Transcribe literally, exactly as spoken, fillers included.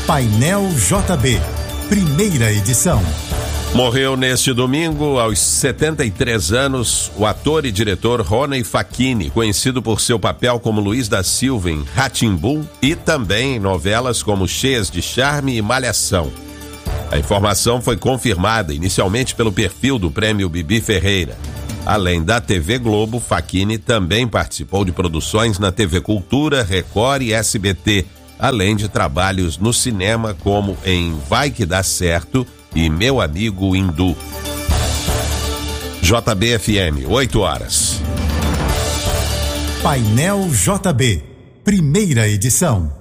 Painel J B, primeira edição. Morreu neste domingo, aos setenta e três anos, o ator e diretor Rony Facchini, conhecido por seu papel como Luiz da Silva em Rá-Tim-Bum e também em novelas como Cheias de Charme e Malhação. A informação foi confirmada inicialmente pelo perfil do Prêmio Bibi Ferreira. Além da T V Globo, Facchini também participou de produções na T V Cultura, Record e S B T, além de trabalhos no cinema como em Vai Que Dá Certo e Meu Amigo Hindu. J B F M, oito horas. Painel J B, primeira edição.